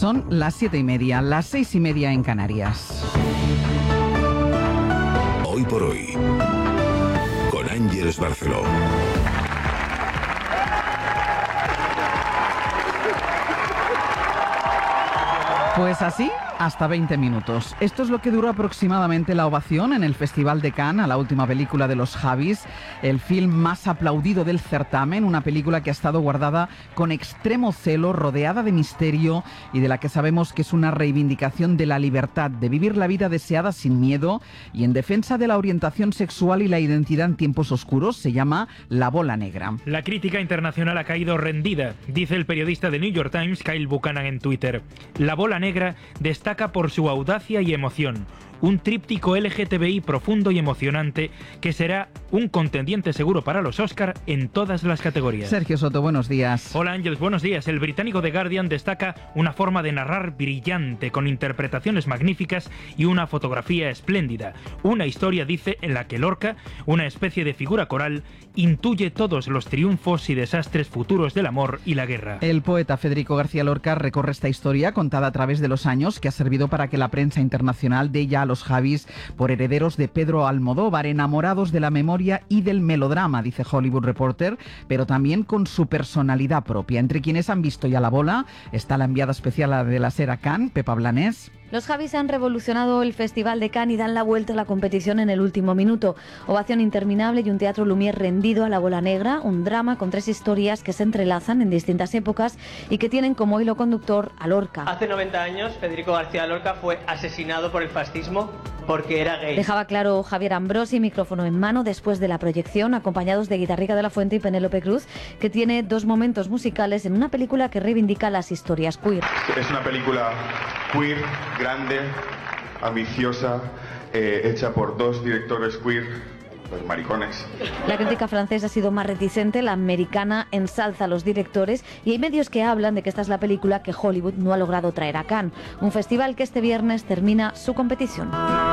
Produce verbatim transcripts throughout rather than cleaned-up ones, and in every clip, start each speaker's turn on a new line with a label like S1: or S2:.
S1: Son las siete y media, las seis y media en Canarias.
S2: Hoy por hoy, con Ángeles Barceló.
S1: Pues así, hasta veinte minutos. Esto es lo que duró aproximadamente la ovación en el Festival de Cannes a la última película de los Javis, el film más aplaudido del certamen, una película que ha estado guardada con extremo celo, rodeada de misterio y de la que sabemos que es una reivindicación de la libertad, de vivir la vida deseada sin miedo y en defensa de la orientación sexual y la identidad en tiempos oscuros. Se llama La Bola Negra.
S3: La crítica internacional ha caído rendida, dice el periodista de New York Times, Kyle Buchanan, en Twitter. La Bola Negra destaca por su audacia y emoción, un tríptico L G T B I profundo y emocionante que será un contendiente seguro para los Oscar en todas las categorías.
S1: Sergio Soto, buenos días.
S3: Hola Ángeles, buenos días. El británico The Guardian destaca una forma de narrar brillante, con interpretaciones magníficas y una fotografía espléndida. Una historia, dice, en la que Lorca, una especie de figura coral, intuye todos los triunfos y desastres futuros del amor y la guerra.
S1: El poeta Federico García Lorca recorre esta historia contada a través de los años, que ha servido para que la prensa internacional dé ya a los Javis por herederos de Pedro Almodóvar, enamorados de la memoria y del melodrama, dice Hollywood Reporter, pero también con su personalidad propia. Entre quienes han visto ya La Bola está la enviada especial de la SER a Cannes, Pepa Blanés.
S4: Los Javis han revolucionado el Festival de Cannes y dan la vuelta a la competición en el último minuto. Ovación interminable y un teatro Lumière rendido a La Bola Negra, un drama con tres historias que se entrelazan en distintas épocas y que tienen como hilo conductor a Lorca.
S5: Hace noventa años, Federico García Lorca fue asesinado por el fascismo porque era gay.
S4: Dejaba claro Javier Ambrosi, micrófono en mano, después de la proyección, acompañados de Guitarrica de la Fuente y Penélope Cruz, que tiene dos momentos musicales en una película que reivindica las historias queer.
S6: Es una película queer, grande, ambiciosa, eh, hecha por dos directores queer, los maricones.
S4: La crítica francesa ha sido más reticente, la americana ensalza a los directores y hay medios que hablan de que esta es la película que Hollywood no ha logrado traer a Cannes, un festival que este viernes termina su competición.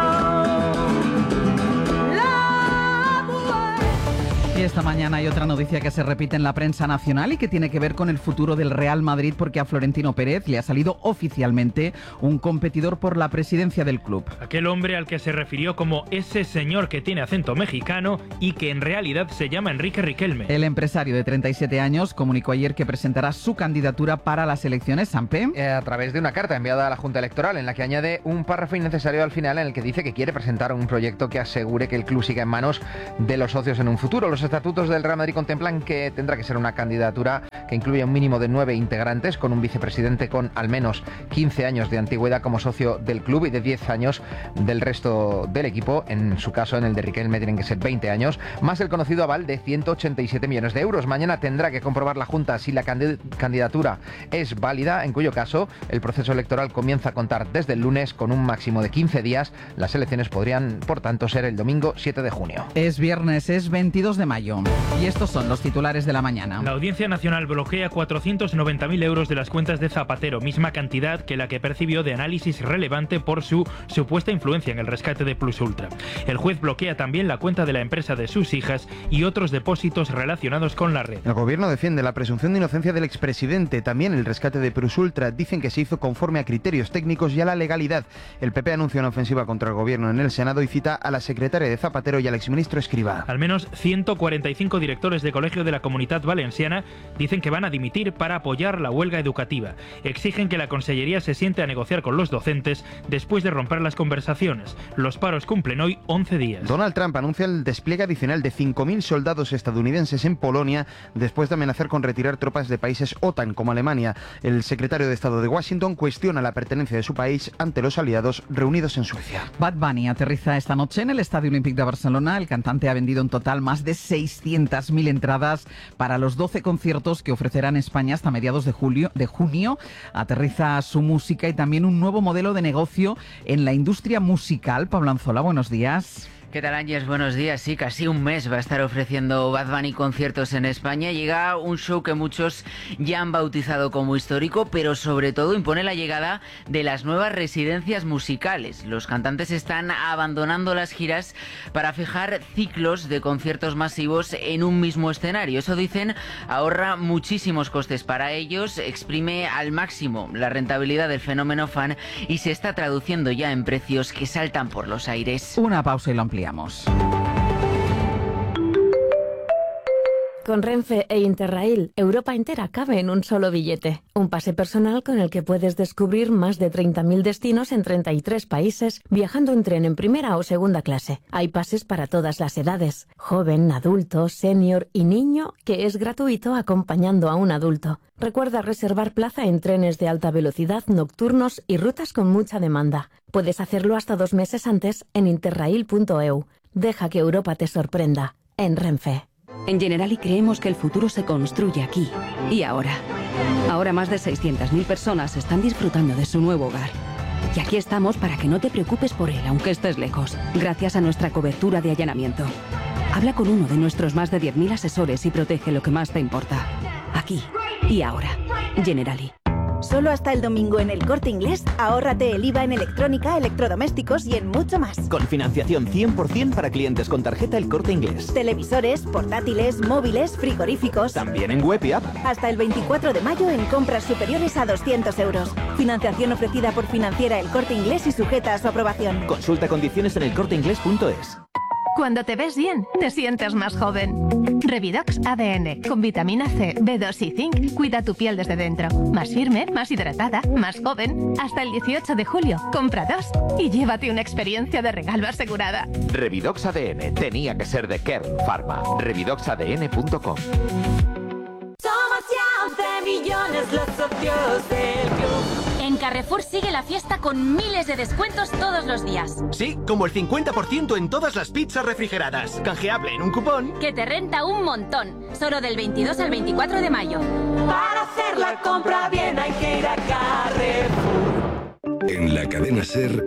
S1: Y esta mañana hay otra noticia que se repite en la prensa nacional y que tiene que ver con el futuro del Real Madrid, porque a Florentino Pérez le ha salido oficialmente un competidor por la presidencia del club.
S3: Aquel hombre al que se refirió como ese señor que tiene acento mexicano y que en realidad se llama Enrique Riquelme.
S1: El empresario de treinta y siete años comunicó ayer que presentará su candidatura para las elecciones. Sampe.
S7: Eh, a través de una carta enviada a la Junta Electoral en la que añade un párrafo innecesario al final en el que dice que quiere presentar un proyecto que asegure que el club siga en manos de los socios en un futuro. Los estatutos del Real Madrid contemplan que tendrá que ser una candidatura que incluya un mínimo de nueve integrantes, con un vicepresidente con al menos quince años de antigüedad como socio del club y de diez años del resto del equipo. En su caso, en el de Riquelme tienen que ser veinte años, más el conocido aval de ciento ochenta y siete millones de euros. Mañana tendrá que comprobar la Junta si la candidatura es válida, en cuyo caso el proceso electoral comienza a contar desde el lunes con un máximo de quince días. Las elecciones podrían, por tanto, ser el domingo siete de junio.
S1: Es viernes, es veintidós de mayo. Y estos son los titulares de la mañana.
S3: La Audiencia Nacional bloquea cuatrocientos noventa mil euros de las cuentas de Zapatero, misma cantidad que la que percibió de análisis relevante por su supuesta influencia en el rescate de Plus Ultra. El juez bloquea también la cuenta de la empresa de sus hijas y otros depósitos relacionados con la red.
S8: El gobierno defiende la presunción de inocencia del expresidente. También el rescate de Plus Ultra. Dicen que se hizo conforme a criterios técnicos y a la legalidad. El P P anuncia una ofensiva contra el gobierno en el Senado y cita a la secretaria de Zapatero y al exministro Escrivá.
S3: Al menos ciento cuarenta y cinco directores de colegio de la Comunitat Valenciana dicen que van a dimitir para apoyar la huelga educativa. Exigen que la Consellería se siente a negociar con los docentes después de romper las conversaciones. Los paros cumplen hoy once días.
S8: Donald Trump anuncia el despliegue adicional de cinco mil soldados estadounidenses en Polonia después de amenazar con retirar tropas de países OTAN como Alemania. El secretario de Estado de Washington cuestiona la pertenencia de su país ante los aliados reunidos en Suecia.
S1: Bad Bunny aterriza esta noche en el Estadio Olímpic de Barcelona. El cantante ha vendido en total más de seiscientas mil entradas para los doce conciertos que ofrecerá en España hasta mediados de julio, de junio. Aterriza su música y también un nuevo modelo de negocio en la industria musical. Pablo Anzola, buenos días.
S9: ¿Qué tal, Ángels? Buenos días. Sí, casi un mes va a estar ofreciendo Bad Bunny conciertos en España. Llega un show que muchos ya han bautizado como histórico, pero sobre todo impone la llegada de las nuevas residencias musicales. Los cantantes están abandonando las giras para fijar ciclos de conciertos masivos en un mismo escenario. Eso, dicen, ahorra muchísimos costes para ellos, exprime al máximo la rentabilidad del fenómeno fan y se está traduciendo ya en precios que saltan por los aires.
S1: Una pausa y lo ampliamos.
S10: Con Renfe e Interrail, Europa entera cabe en un solo billete. Un pase personal con el que puedes descubrir más de treinta mil destinos en treinta y tres países, viajando en tren en primera o segunda clase. Hay pases para todas las edades, joven, adulto, senior y niño, que es gratuito acompañando a un adulto. Recuerda reservar plaza en trenes de alta velocidad, nocturnos y rutas con mucha demanda. Puedes hacerlo hasta dos meses antes en interrail punto e u. Deja que Europa te sorprenda. En Renfe.
S11: En Generali creemos que el futuro se construye aquí y ahora. Ahora más de seiscientas mil personas están disfrutando de su nuevo hogar. Y aquí estamos para que no te preocupes por él, aunque estés lejos, gracias a nuestra cobertura de allanamiento. Habla con uno de nuestros más de diez mil asesores y protege lo que más te importa. Aquí y ahora. Generali.
S12: Solo hasta el domingo en El Corte Inglés, ahórrate el I V A en electrónica, electrodomésticos y en mucho más.
S13: Con financiación cien por ciento para clientes con tarjeta El Corte Inglés.
S12: Televisores, portátiles, móviles, frigoríficos.
S13: También en web y app.
S12: Hasta el veinticuatro de mayo en compras superiores a doscientos euros. Financiación ofrecida por Financiera El Corte Inglés y sujeta a su aprobación.
S13: Consulta condiciones en el corte inglés punto es.
S14: Cuando te ves bien, te sientes más joven. Revidox A D N, con vitamina C, B dos y zinc, cuida tu piel desde dentro. Más firme, más hidratada, más joven. Hasta el dieciocho de julio, compra dos y llévate una experiencia de regalo asegurada.
S15: Revidox A D N, tenía que ser de Kern Pharma. revidox a d n punto com.
S16: Somos ya once millones los socios del club.
S17: En Carrefour sigue la fiesta con miles de descuentos todos los días.
S18: Sí, como el cincuenta por ciento en todas las pizzas refrigeradas. Canjeable en un cupón
S17: que te renta un montón. Solo del veintidós al veinticuatro de mayo.
S16: Para hacer la compra bien hay que ir a Carrefour.
S2: En la cadena SER,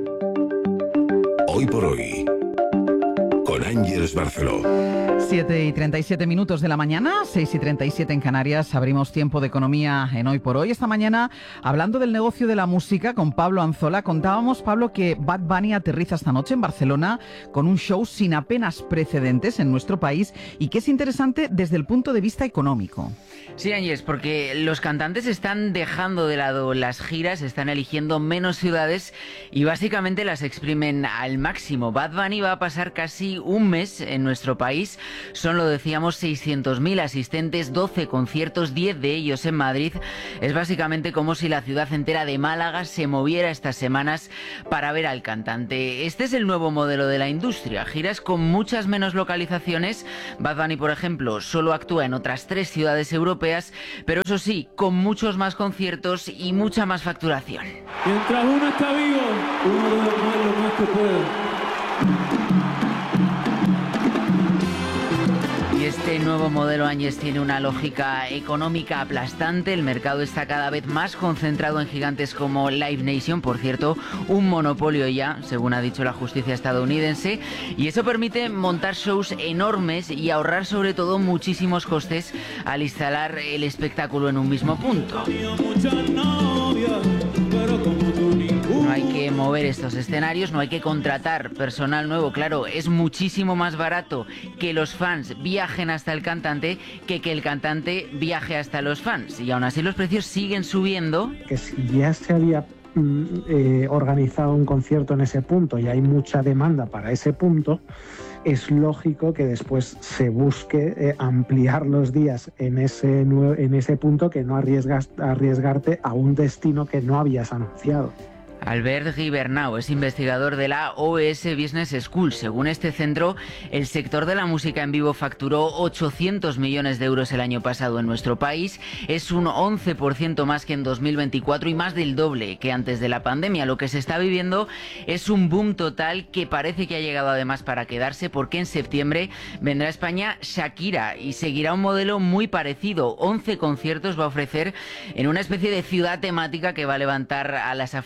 S2: Hoy por Hoy, con Ángels Barceló.
S1: siete y treinta y siete minutos de la mañana, seis y treinta y siete en Canarias. Abrimos tiempo de economía en Hoy por Hoy. Esta mañana, hablando del negocio de la música con Pablo Anzola, contábamos, Pablo, que Bad Bunny aterriza esta noche en Barcelona con un show sin apenas precedentes en nuestro país y que es interesante desde el punto de vista económico.
S9: Sí, Ángels, porque los cantantes están dejando de lado las giras, están eligiendo menos ciudades y básicamente las exprimen al máximo. Bad Bunny va a pasar casi un mes en nuestro país. Son, lo decíamos, seiscientos mil asistentes, doce conciertos, diez de ellos en Madrid. Es básicamente como si la ciudad entera de Málaga se moviera estas semanas para ver al cantante. Este es el nuevo modelo de la industria. Giras con muchas menos localizaciones. Bad Bunny, por ejemplo, solo actúa en otras tres ciudades europeas, pero eso sí, con muchos más conciertos y mucha más facturación.
S19: Mientras uno está vivo, uno debe poner lo más que puede.
S9: Y este nuevo modelo, Áñez, tiene una lógica económica aplastante. El mercado está cada vez más concentrado en gigantes como Live Nation, por cierto, un monopolio ya, según ha dicho la justicia estadounidense, y eso permite montar shows enormes y ahorrar sobre todo muchísimos costes al instalar el espectáculo en un mismo punto. No hay que mover estos escenarios, no hay que contratar personal nuevo. Claro, es muchísimo más barato que los fans viajen hasta el cantante que que el cantante viaje hasta los fans. Y aún así los precios siguen subiendo.
S20: Que si ya se había eh, organizado un concierto en ese punto y hay mucha demanda para ese punto, es lógico que después se busque eh, ampliar los días en ese, en ese punto, que no arriesgas, arriesgarte a un destino que no habías anunciado.
S9: Albert Gibernau es investigador de la O S Business School. Según este centro, el sector de la música en vivo facturó ochocientos millones de euros el año pasado en nuestro país. Es un once por ciento más que en dos mil veinticuatro y más del doble que antes de la pandemia. Lo que se está viviendo es un boom total que parece que ha llegado además para quedarse, porque en septiembre vendrá a España Shakira y seguirá un modelo muy parecido. once conciertos va a ofrecer en una especie de ciudad temática que va a levantar a las afueras de Madrid.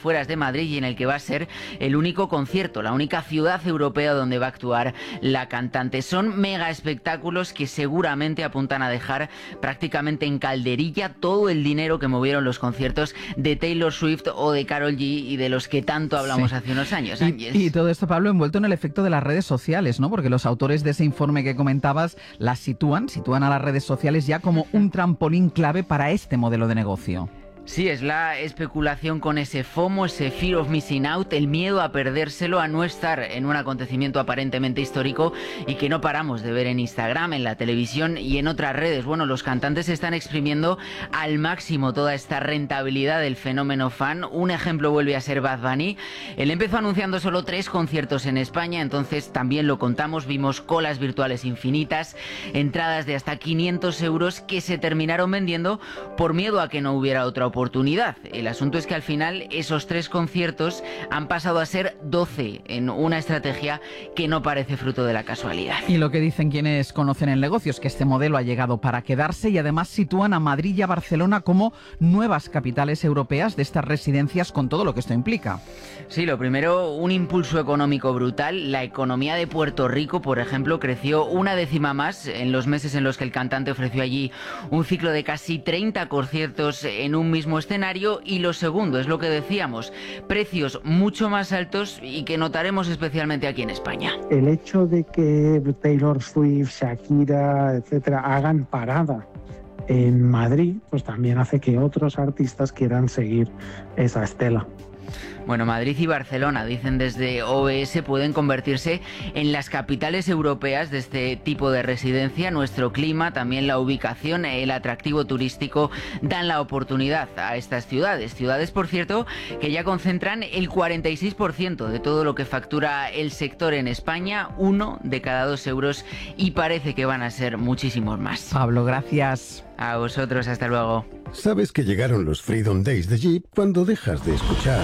S9: Madrid y en el que va a ser el único concierto, la única ciudad europea donde va a actuar la cantante. Son mega espectáculos que seguramente apuntan a dejar prácticamente en calderilla todo el dinero que movieron los conciertos de Taylor Swift o de Karol G y de los que tanto hablamos sí. hace unos años.
S1: Y, y todo esto, Pablo, envuelto en el efecto de las redes sociales, ¿no? Porque los autores de ese informe que comentabas las sitúan, sitúan a las redes sociales ya como un trampolín clave para este modelo de negocio.
S9: Sí, es la especulación con ese FOMO, ese fear of missing out, el miedo a perdérselo, a no estar en un acontecimiento aparentemente histórico y que no paramos de ver en Instagram, en la televisión y en otras redes. Bueno, los cantantes están exprimiendo al máximo toda esta rentabilidad del fenómeno fan. Un ejemplo vuelve a ser Bad Bunny. Él empezó anunciando solo tres conciertos en España, entonces también lo contamos, vimos colas virtuales infinitas, entradas de hasta quinientos euros que se terminaron vendiendo por miedo a que no hubiera otra oportunidad. oportunidad. El asunto es que al final esos tres conciertos han pasado a ser doce en una estrategia que no parece fruto de la casualidad.
S1: Y lo que dicen quienes conocen el negocio es que este modelo ha llegado para quedarse y además sitúan a Madrid y a Barcelona como nuevas capitales europeas de estas residencias con todo lo que esto implica.
S9: Sí, lo primero, un impulso económico brutal. La economía de Puerto Rico, por ejemplo, creció una décima más en los meses en los que el cantante ofreció allí un ciclo de casi treinta conciertos en un mismo escenario. Y lo segundo es lo que decíamos, precios mucho más altos y que notaremos especialmente aquí en España.
S20: El hecho de que Taylor Swift, Shakira, etcétera, hagan parada en Madrid, pues también hace que otros artistas quieran seguir esa estela.
S9: Bueno, Madrid y Barcelona, dicen desde O B S, pueden convertirse en las capitales europeas de este tipo de residencia. Nuestro clima, también la ubicación, el atractivo turístico dan la oportunidad a estas ciudades. Ciudades, por cierto, que ya concentran el cuarenta y seis por ciento de todo lo que factura el sector en España, uno de cada dos euros, y parece que van a ser muchísimos más.
S1: Pablo, gracias.
S9: A vosotros, hasta luego.
S2: Sabes que llegaron los Freedom Days de Jeep cuando dejas de escuchar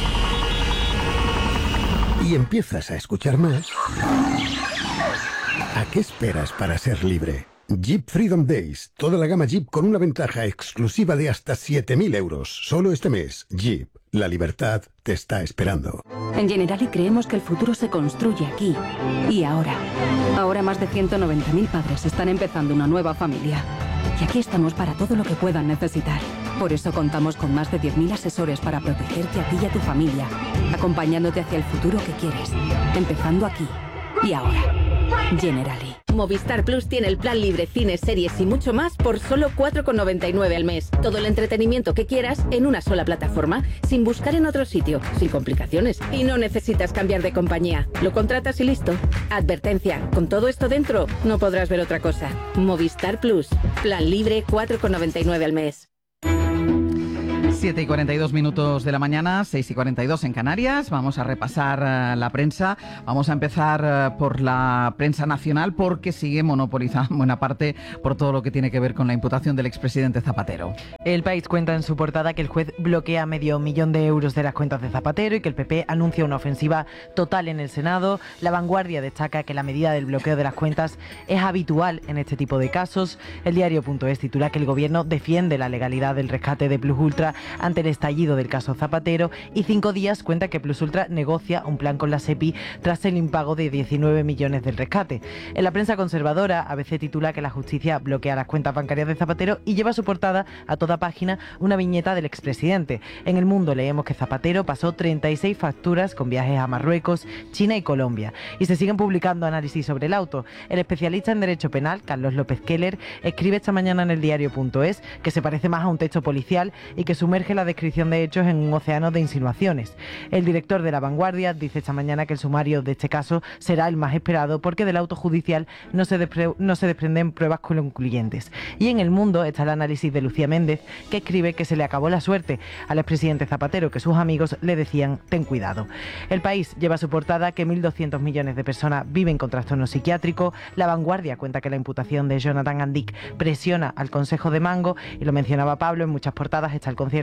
S2: y empiezas a escuchar más. ¿A qué esperas para ser libre? Jeep Freedom Days, toda la gama Jeep con una ventaja exclusiva de hasta siete mil euros. Solo este mes, Jeep, la libertad te está esperando.
S11: En Generali creemos que el futuro se construye aquí y ahora. Ahora más de ciento noventa mil padres están empezando una nueva familia. Y aquí estamos para todo lo que puedan necesitar. Por eso contamos con más de diez mil asesores para protegerte a ti y a tu familia, acompañándote hacia el futuro que quieres, empezando aquí y ahora. Generali.
S10: Movistar Plus tiene el plan libre, cines, series y mucho más por solo cuatro con noventa y nueve al mes. Todo el entretenimiento que quieras en una sola plataforma, sin buscar en otro sitio, sin complicaciones. Y no necesitas cambiar de compañía. Lo contratas y listo. Advertencia, con todo esto dentro, no podrás ver otra cosa. Movistar Plus. Plan libre, cuatro con noventa y nueve al mes.
S1: siete y cuarenta y dos minutos de la mañana, seis y cuarenta y dos en Canarias. Vamos a repasar uh, la prensa. Vamos a empezar uh, por la prensa nacional porque sigue monopolizando buena parte por todo lo que tiene que ver con la imputación del expresidente Zapatero.
S21: El País cuenta en su portada que el juez bloquea medio millón de euros de las cuentas de Zapatero y que el P P anuncia una ofensiva total en el Senado. La Vanguardia destaca que la medida del bloqueo de las cuentas es habitual en este tipo de casos. El diario.es titula que el gobierno defiende la legalidad del rescate de Plus Ultra ante el estallido del caso Zapatero y Cinco Días cuenta que Plus Ultra negocia un plan con la SEPI tras el impago de diecinueve millones del rescate. En la prensa conservadora, A B C titula que la justicia bloquea las cuentas bancarias de Zapatero y lleva a su portada a toda página una viñeta del expresidente. En El Mundo leemos que Zapatero pasó treinta y seis facturas con viajes a Marruecos, China y Colombia. Y se siguen publicando análisis sobre el auto. El especialista en Derecho Penal, Carlos López Keller, escribe esta mañana en el diario.es que se parece más a un texto policial y que sumerge la descripción de hechos en un océano de insinuaciones. El director de La Vanguardia dice esta mañana que el sumario de este caso será el más esperado porque del auto judicial no se, despre- no se desprenden pruebas concluyentes. Y en El Mundo está el análisis de Lucía Méndez, que escribe que se le acabó la suerte al expresidente Zapatero, que sus amigos le decían ten cuidado. El País lleva a su portada que mil doscientos millones de personas viven con trastorno psiquiátrico. La Vanguardia cuenta que la imputación de Jonathan Andic presiona al Consejo de Mango y lo mencionaba Pablo, en muchas portadas está el concierto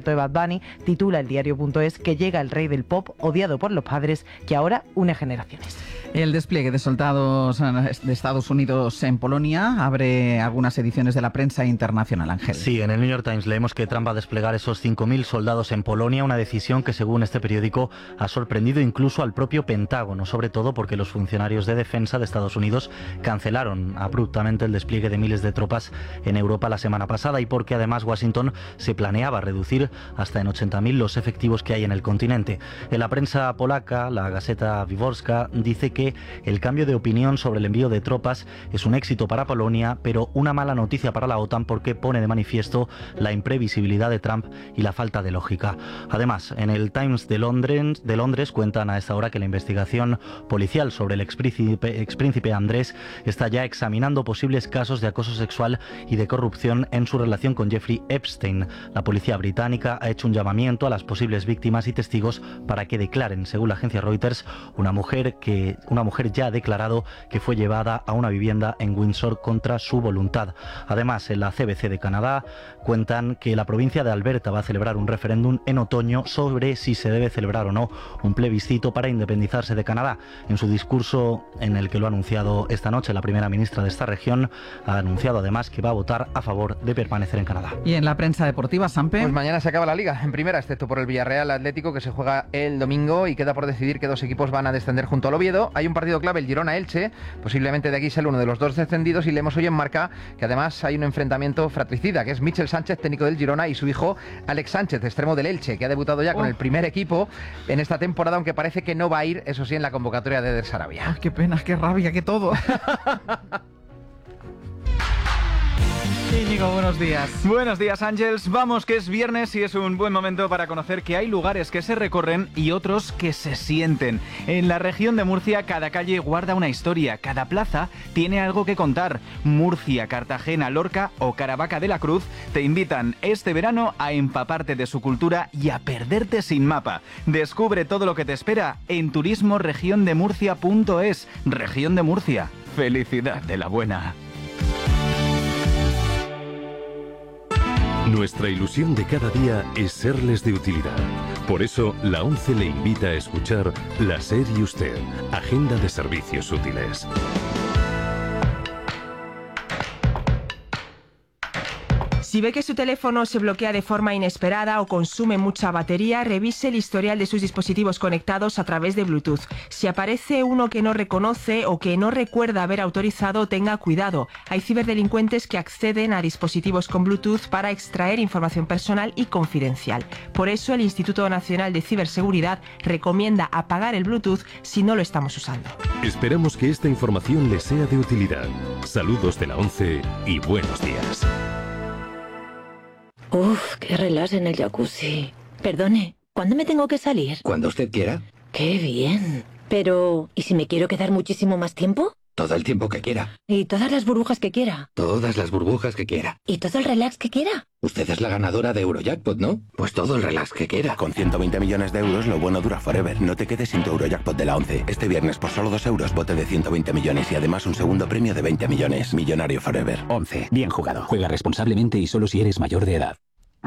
S21: concierto de Bad Bunny. Titula el diario punto es que llega el rey del pop, odiado por los padres, que ahora une generaciones.
S1: El despliegue de soldados de Estados Unidos en Polonia abre algunas ediciones de la prensa internacional, Ángel.
S5: Sí, en el New York Times leemos que Trump va a desplegar esos cinco mil soldados en Polonia, una decisión que según este periódico ha sorprendido incluso al propio Pentágono, sobre todo porque los funcionarios de defensa de Estados Unidos cancelaron abruptamente el despliegue de miles de tropas en Europa la semana pasada y porque además Washington se planeaba reducir hasta en ochenta mil los efectivos que hay en el continente. En la prensa polaca, la Gazeta Wyborcza dice que el cambio de opinión sobre el envío de tropas es un éxito para Polonia, pero una mala noticia para la OTAN porque pone de manifiesto la imprevisibilidad de Trump y la falta de lógica. Además, en el Times de Londres, de Londres cuentan a esta hora que la investigación policial sobre el expríncipe, expríncipe Andrés está ya examinando posibles casos de acoso sexual y de corrupción en su relación con Jeffrey Epstein. La policía británica ha hecho un llamamiento a las posibles víctimas y testigos para que declaren, según la agencia Reuters, una mujer que una mujer ya ha declarado que fue llevada a una vivienda en Windsor contra su voluntad. Además, en la C B C de Canadá cuentan que la provincia de Alberta va a celebrar un referéndum en otoño sobre si se debe celebrar o no un plebiscito para independizarse de Canadá. En su discurso, en el que lo ha anunciado esta noche la primera ministra de esta región, ha anunciado además que va a votar a favor de permanecer en Canadá.
S1: Y en la prensa deportiva, Sampe.
S7: Pues mañana se acaba la Liga, en primera, excepto por el Villarreal Atlético, que se juega el domingo y queda por decidir que dos equipos van a descender junto al Oviedo. Hay un partido clave, el Girona-Elche, posiblemente de aquí sale uno de los dos descendidos, y leemos hoy en Marca que además hay un enfrentamiento fratricida, que es Michel Sánchez, técnico del Girona, y su hijo Alex Sánchez, extremo del Elche, que ha debutado ya oh. con el primer equipo en esta temporada, aunque parece que no va a ir, eso sí, en la convocatoria de Eder Sarabia.
S1: Ay, qué pena, qué rabia, qué todo. Íñigo, buenos días.
S22: Buenos días, Ángels. Vamos, que es viernes y es un buen momento para conocer que hay lugares que se recorren y otros que se sienten. En la región de Murcia, cada calle guarda una historia, cada plaza tiene algo que contar. Murcia, Cartagena, Lorca o Caravaca de la Cruz te invitan este verano a empaparte de su cultura y a perderte sin mapa. Descubre todo lo que te espera en turismo región de murcia punto es. Región de Murcia. Felicidad de la buena.
S23: Nuestra ilusión de cada día es serles de utilidad. Por eso, la ONCE le invita a escuchar La SER y Usted, Agenda de Servicios Útiles.
S24: Si ve que su teléfono se bloquea de forma inesperada o consume mucha batería, revise el historial de sus dispositivos conectados a través de Bluetooth. Si aparece uno que no reconoce o que no recuerda haber autorizado, tenga cuidado. Hay ciberdelincuentes que acceden a dispositivos con Bluetooth para extraer información personal y confidencial. Por eso, el Instituto Nacional de Ciberseguridad recomienda apagar el Bluetooth si no lo estamos usando.
S23: Esperamos que esta información les sea de utilidad. Saludos de la ONCE y buenos días.
S25: Uf, qué relax en el jacuzzi. Perdone, ¿cuándo me tengo que salir?
S26: Cuando usted quiera.
S25: ¡Qué bien! Pero, ¿y si me quiero quedar muchísimo más tiempo?
S26: Todo el tiempo que quiera.
S25: ¿Y todas las burbujas que quiera?
S26: Todas las burbujas que quiera.
S25: ¿Y todo el relax que quiera?
S26: Usted es la ganadora de Eurojackpot, ¿no? Pues todo el relax que quiera.
S27: Con ciento veinte millones de euros, lo bueno dura forever. No te quedes sin tu Eurojackpot de la ONCE. Este viernes, por solo dos euros, bote de ciento veinte millones y además un segundo premio de veinte millones. Millonario forever.
S28: ONCE. Bien jugado. Juega responsablemente y solo si eres mayor de edad.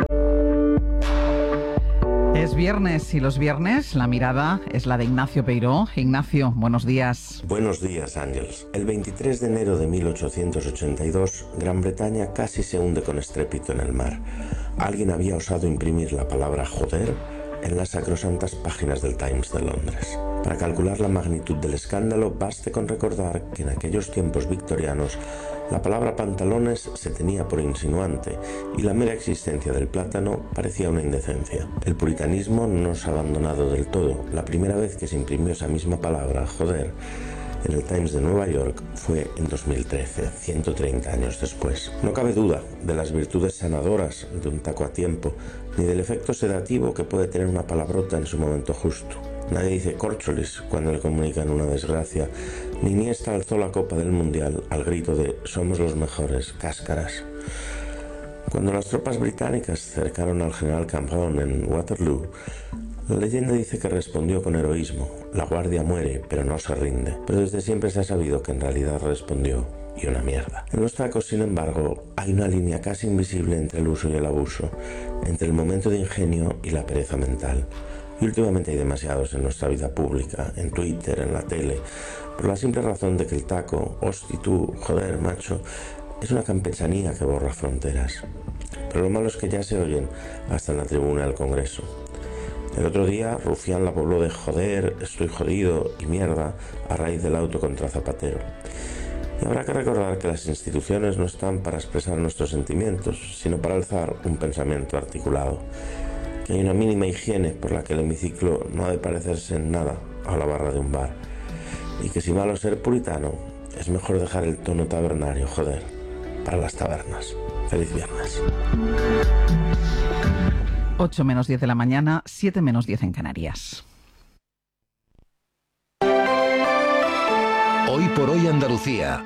S1: Es viernes y los viernes la mirada es la de Ignacio Peiró. Ignacio, buenos días.
S29: Buenos días, Ángels. El veintitrés de enero de mil ochocientos ochenta y dos, Gran Bretaña casi se hunde con estrépito en el mar. Alguien había osado imprimir la palabra joder en las sacrosantas páginas del Times de Londres. Para calcular la magnitud del escándalo, baste con recordar que en aquellos tiempos victorianos la palabra pantalones se tenía por insinuante y la mera existencia del plátano parecía una indecencia. El puritanismo no se ha abandonado del todo. La primera vez que se imprimió esa misma palabra, joder, en el Times de Nueva York fue en dos mil trece, ciento treinta años después. No cabe duda de las virtudes sanadoras de un taco a tiempo, ni del efecto sedativo que puede tener una palabrota en su momento justo. Nadie dice córcholis cuando le comunican una desgracia, ni Iniesta alzó la copa del Mundial al grito de «Somos los mejores, cáscaras». Cuando las tropas británicas cercaron al general Campion en Waterloo, la leyenda dice que respondió con heroísmo: «La guardia muere, pero no se rinde». Pero desde siempre se ha sabido que en realidad respondió: y una mierda. En los tacos, sin embargo, hay una línea casi invisible entre el uso y el abuso, entre el momento de ingenio y la pereza mental. Y últimamente hay demasiados en nuestra vida pública, en Twitter, en la tele, por la simple razón de que el taco, hosti tú, joder, macho, es una campesanía que borra fronteras. Pero lo malo es que ya se oyen hasta en la tribuna del Congreso. El otro día, Rufián la pobló de joder, estoy jodido y mierda a raíz del auto contra Zapatero. Y habrá que recordar que las instituciones no están para expresar nuestros sentimientos, sino para alzar un pensamiento articulado. Que hay una mínima higiene por la que el hemiciclo no ha de parecerse en nada a la barra de un bar. Y que si malo ser puritano, es mejor dejar el tono tabernario, joder, para las tabernas. Feliz viernes.
S1: ocho menos diez de la mañana, siete menos diez en Canarias.
S3: Hoy por hoy Andalucía.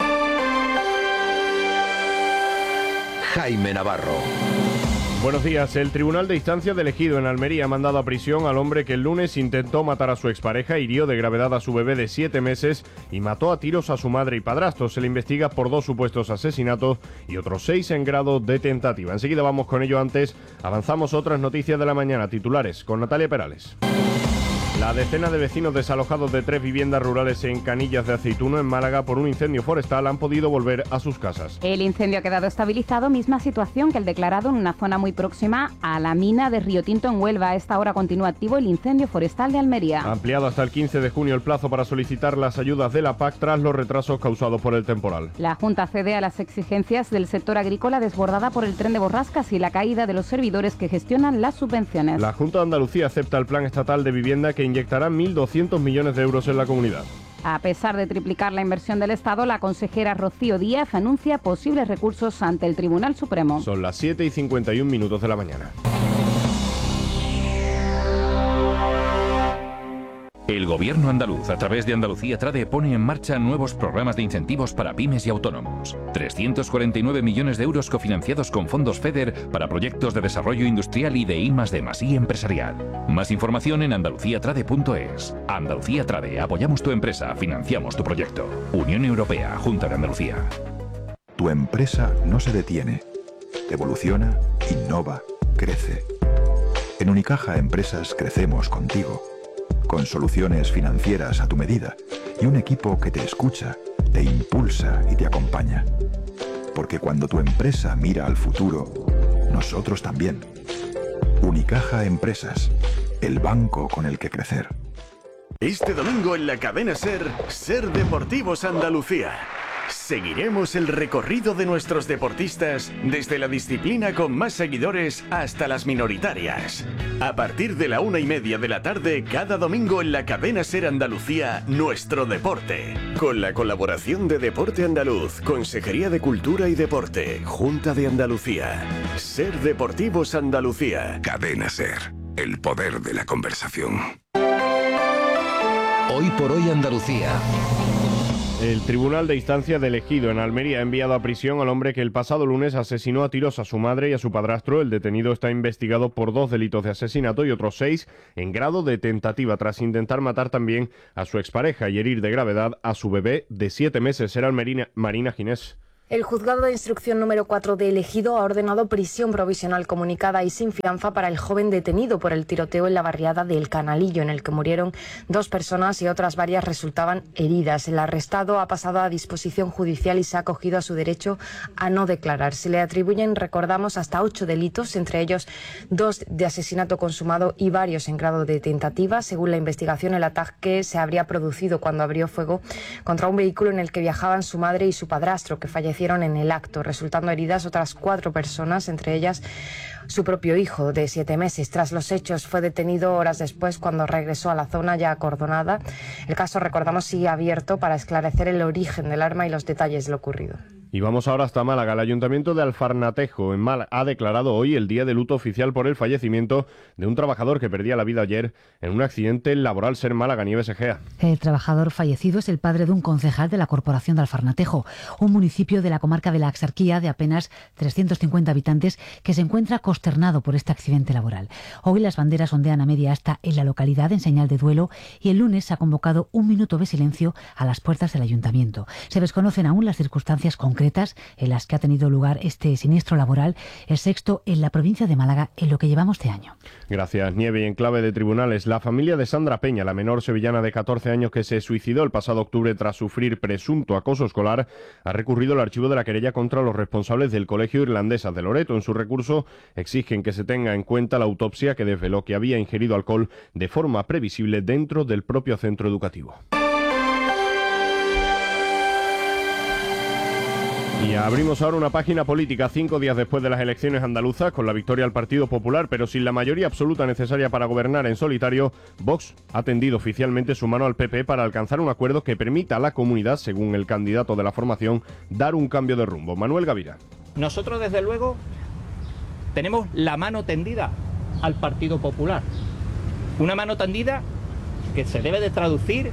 S3: Jaime Navarro.
S4: Buenos días. El Tribunal de Instancia de Ejido en Almería ha mandado a prisión al hombre que el lunes intentó matar a su expareja, hirió de gravedad a su bebé de siete meses y mató a tiros a su madre y padrastro. Se le investiga por dos supuestos asesinatos y otros seis en grado de tentativa. Enseguida vamos con ello. Antes avanzamos otras noticias de la mañana. Titulares con Natalia Perales. La decena de vecinos desalojados de tres viviendas rurales en Canillas de Aceituno, en Málaga, por un incendio forestal, han podido volver a sus casas.
S6: El incendio ha quedado estabilizado, misma situación que el declarado en una zona muy próxima a la mina de Río Tinto en Huelva. A esta hora continúa activo el incendio forestal de Almería.
S4: Ha ampliado hasta el quince de junio el plazo para solicitar las ayudas de la P A C tras los retrasos causados por el temporal.
S6: La Junta cede a las exigencias del sector agrícola desbordada por el tren de borrascas y la caída de los servidores que gestionan las subvenciones.
S4: La Junta de Andalucía acepta el plan estatal de vivienda que inyectará mil doscientos millones de euros en la comunidad.
S6: A pesar de triplicar la inversión del Estado, la consejera Rocío Díaz anuncia posibles recursos ante el Tribunal Supremo.
S4: Son las siete y cincuenta y un minutos de la mañana.
S8: El Gobierno andaluz, a través de Andalucía Trade, pone en marcha nuevos programas de incentivos para pymes y autónomos. trescientos cuarenta y nueve millones de euros cofinanciados con fondos FEDER para proyectos de desarrollo industrial y de I más D más I empresarial. Más información en andalucía trade punto es. Andalucía Trade, apoyamos tu empresa, financiamos tu proyecto. Unión Europea, Junta de Andalucía.
S12: Tu empresa no se detiene. Evoluciona, innova, crece. En Unicaja Empresas crecemos contigo. Con soluciones financieras a tu medida y un equipo que te escucha, te impulsa y te acompaña. Porque cuando tu empresa mira al futuro, nosotros también. Unicaja Empresas, el banco con el que crecer.
S13: Este domingo en la cadena SER, SER Deportivos Andalucía. Seguiremos el recorrido de nuestros deportistas desde la disciplina con más seguidores hasta las minoritarias. A partir de la una y media de la tarde, cada domingo en la cadena SER Andalucía, Nuestro Deporte. Con la colaboración de Deporte Andaluz, Consejería de Cultura y Deporte, Junta de Andalucía. SER Deportivos Andalucía.
S3: Cadena SER, el poder de la conversación. Hoy por hoy Andalucía.
S4: El Tribunal de Instancia de Ejido en Almería ha enviado a prisión al hombre que el pasado lunes asesinó a tiros a su madre y a su padrastro. El detenido está investigado por dos delitos de asesinato y otros seis en grado de tentativa, tras intentar matar también a su expareja y herir de gravedad a su bebé de siete meses. Era Marina, Marina Ginés.
S14: El juzgado de instrucción número cuatro de El Ejido ha ordenado prisión provisional comunicada y sin fianza para el joven detenido por el tiroteo en la barriada de El Canalillo, en el que murieron dos personas y otras varias resultaban heridas. El arrestado ha pasado a disposición judicial y se ha acogido a su derecho a no declarar. Se le atribuyen, recordamos, hasta ocho delitos, entre ellos dos de asesinato consumado y varios en grado de tentativa. Según la investigación, el ataque se habría producido cuando abrió fuego contra un vehículo en el que viajaban su madre y su padrastro, que fallecieron en el acto, resultando heridas otras cuatro personas, entre ellas su propio hijo de siete meses. Tras los hechos fue detenido horas después, cuando regresó a la zona ya acordonada. El caso, recordamos, sigue abierto para esclarecer el origen del arma y los detalles de lo ocurrido.
S4: Y vamos ahora hasta Málaga. El Ayuntamiento de Alfarnatejo en Málaga ha declarado hoy el día de luto oficial por el fallecimiento de un trabajador que perdía la vida ayer en un accidente laboral. Ser Málaga, Nieves Egea.
S2: El trabajador fallecido es el padre de un concejal de la Corporación de Alfarnatejo, un municipio de la comarca de la Axarquía de apenas trescientos cincuenta habitantes que se encuentra consternado por este accidente laboral. Hoy las banderas ondean a media asta en la localidad en señal de duelo y el lunes se ha convocado un minuto de silencio a las puertas del Ayuntamiento. Se desconocen aún las circunstancias concretas en las que ha tenido lugar este siniestro laboral, el sexto en la provincia de Málaga en lo que llevamos de año.
S4: Gracias, Nieve. Y en clave de tribunales, la familia de Sandra Peña, la menor sevillana de catorce años que se suicidó el pasado octubre tras sufrir presunto acoso escolar, ha recurrido al archivo de la querella contra los responsables del Colegio Irlandesas de Loreto. En su recurso exigen que se tenga en cuenta la autopsia que desveló que había ingerido alcohol de forma previsible dentro del propio centro educativo. Y abrimos ahora una página política cinco días después de las elecciones andaluzas, con la victoria del Partido Popular, pero sin la mayoría absoluta necesaria para gobernar en solitario. Vox ha tendido oficialmente su mano al P P para alcanzar un acuerdo que permita a la comunidad, según el candidato de la formación, dar un cambio de rumbo. Manuel Gavira.
S9: Nosotros, desde luego, tenemos la mano tendida al Partido Popular. Una mano tendida que se debe de traducir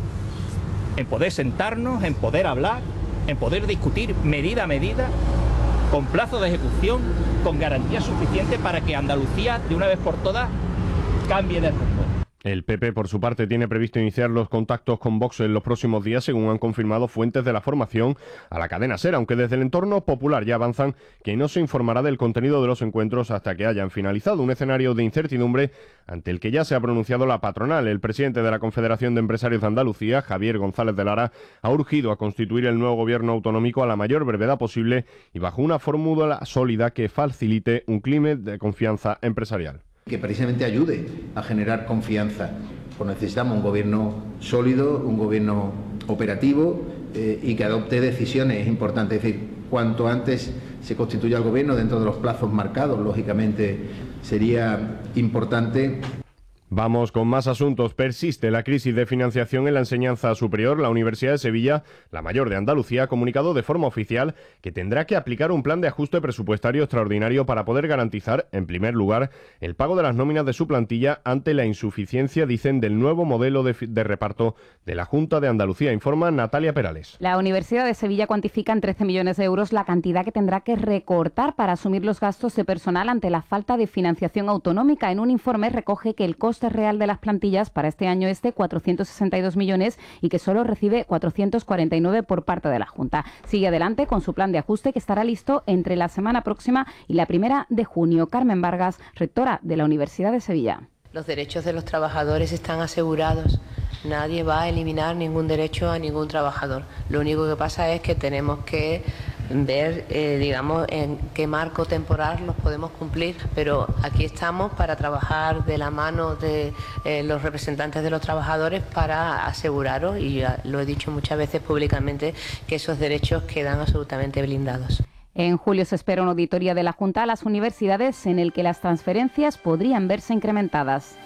S9: en poder sentarnos, en poder hablar, en poder discutir medida a medida, con plazo de ejecución, con garantía suficiente para que Andalucía, de una vez por todas, cambie de rumbo.
S4: El P P, por su parte, tiene previsto iniciar los contactos con Vox en los próximos días, según han confirmado fuentes de la formación a la cadena SER, aunque desde el entorno popular ya avanzan que no se informará del contenido de los encuentros hasta que hayan finalizado. Un escenario de incertidumbre ante el que ya se ha pronunciado la patronal. El presidente de la Confederación de Empresarios de Andalucía, Javier González de Lara, ha urgido a constituir el nuevo gobierno autonómico a la mayor brevedad posible y bajo una fórmula sólida que facilite un clima de confianza empresarial.
S11: Que precisamente ayude a generar confianza. Pues necesitamos un gobierno sólido, un gobierno operativo eh, y que adopte decisiones importantes. Es decir, cuanto antes se constituya el gobierno dentro de los plazos marcados, lógicamente sería importante.
S4: Vamos con más asuntos. Persiste la crisis de financiación en la enseñanza superior. La Universidad de Sevilla, la mayor de Andalucía, ha comunicado de forma oficial que tendrá que aplicar un plan de ajuste presupuestario extraordinario para poder garantizar, en primer lugar, el pago de las nóminas de su plantilla ante la insuficiencia, dicen, del nuevo modelo de, de reparto de la Junta de Andalucía. Informa Natalia Perales.
S6: La Universidad de Sevilla cuantifica en trece millones de euros la cantidad que tendrá que recortar para asumir los gastos de personal ante la falta de financiación autonómica. En un informe recoge que el coste real de las plantillas para este año es de cuatrocientos sesenta y dos millones y que solo recibe cuatrocientos cuarenta y nueve por parte de la Junta. Sigue adelante con su plan de ajuste que estará listo entre la semana próxima y la primera de junio. Carmen Vargas, rectora de la Universidad de Sevilla.
S15: Los derechos de los trabajadores están asegurados. Nadie va a eliminar ningún derecho a ningún trabajador. Lo único que pasa es que tenemos que ver, eh, digamos, en qué marco temporal los podemos cumplir, pero aquí estamos para trabajar de la mano de eh, los representantes de los trabajadores para aseguraros, y ya lo he dicho muchas veces públicamente, que esos derechos quedan absolutamente blindados.
S6: En julio se espera una auditoría de la Junta a las universidades en el que las transferencias podrían verse incrementadas.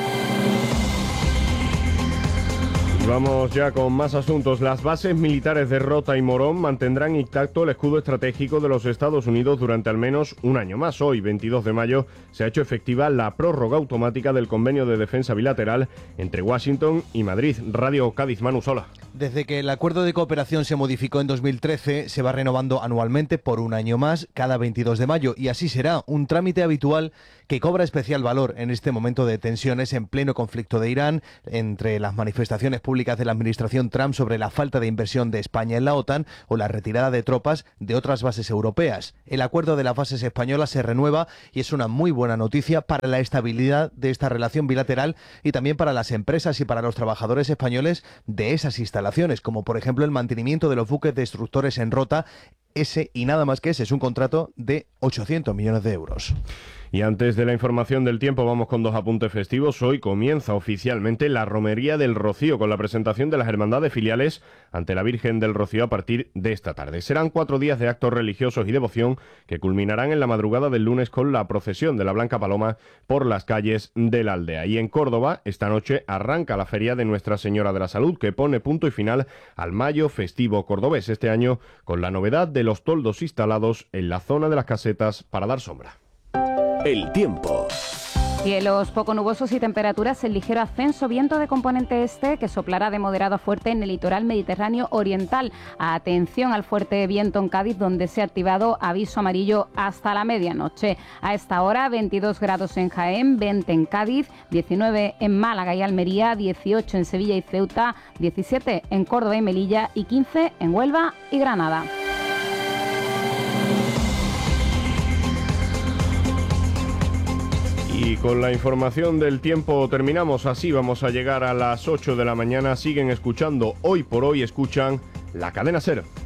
S4: Vamos ya con más asuntos. Las bases militares de Rota y Morón mantendrán intacto el escudo estratégico de los Estados Unidos durante al menos un año más. Hoy, veintidós de mayo, se ha hecho efectiva la prórroga automática del convenio de defensa bilateral entre Washington y Madrid. Radio Cádiz, Manu Sola.
S16: Desde que el acuerdo de cooperación se modificó en dos mil trece, se va renovando anualmente por un año más, cada veintidós de mayo, y así será, un trámite habitual que cobra especial valor en este momento de tensiones en pleno conflicto de Irán, entre las manifestaciones públicas de la administración Trump sobre la falta de inversión de España en la OTAN o la retirada de tropas de otras bases europeas. El acuerdo de las bases españolas se renueva y es una muy buena noticia para la estabilidad de esta relación bilateral y también para las empresas y para los trabajadores españoles de esas instalaciones, como por ejemplo el mantenimiento de los buques destructores en Rota. Ese y nada más que ese es un contrato de ochocientos millones de euros.
S4: Y antes de la información del tiempo vamos con dos apuntes festivos. Hoy comienza oficialmente la Romería del Rocío con la presentación de las hermandades filiales ante la Virgen del Rocío a partir de esta tarde. Serán cuatro días de actos religiosos y devoción que culminarán en la madrugada del lunes con la procesión de la Blanca Paloma por las calles de la aldea. Y en Córdoba esta noche arranca la Feria de Nuestra Señora de la Salud, que pone punto y final al mayo festivo cordobés, este año con la novedad de los toldos instalados en la zona de las casetas para dar sombra.
S13: El tiempo.
S6: Cielos poco nubosos y temperaturas en ligero ascenso, viento de componente este que soplará de moderado a fuerte en el litoral mediterráneo oriental. Atención al fuerte viento en Cádiz, donde se ha activado aviso amarillo hasta la medianoche. A esta hora veintidós grados en Jaén, veinte en Cádiz, diecinueve en Málaga y Almería, dieciocho en Sevilla y Ceuta, diecisiete en Córdoba y Melilla y quince en Huelva y Granada.
S4: Y con la información del tiempo terminamos. Así vamos a llegar a las ocho de la mañana. Siguen escuchando Hoy por Hoy, escuchan la cadena SER.